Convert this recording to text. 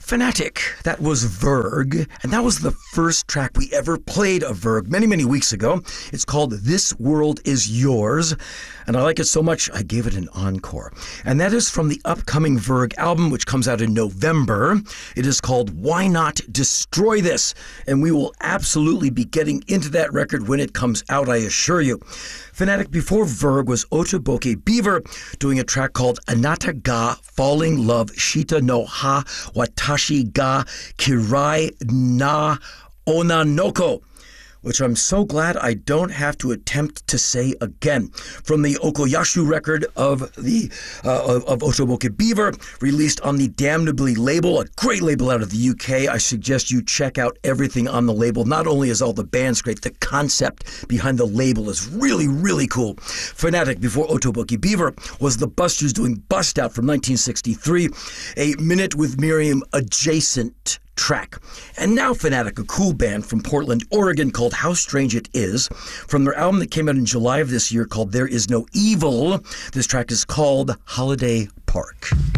Fanatic, that was Verg, and that was the first track we ever played of Verg many, many weeks ago. It's called This World Is Yours, and I like it so much I gave it an encore. And that is from the upcoming Verg album, which comes out in November. It is called Why Not Destroy This, and we will absolutely be getting into that record when it comes out, I assure you. Fanatic before Verg was Otoboke Beaver doing a track called Anata ga Falling Love Shita no Ha Watashi ga Kirai na Onanoko, which I'm so glad I don't have to attempt to say again. From the Okoyashu record of Otoboke Beaver, released on the Damnably label, a great label out of the UK. I suggest you check out everything on the label. Not only is all the bands great, the concept behind the label is really, really cool. Fanatic before Otoboke Beaver was the Busters doing Bust Out from 1963, a Minute with Miriam adjacent track. And now Fanatic, a cool band from Portland, Oregon called How Strange It Is, from their album that came out in July of this year called There Is No Evil. This track is called Holiday Park.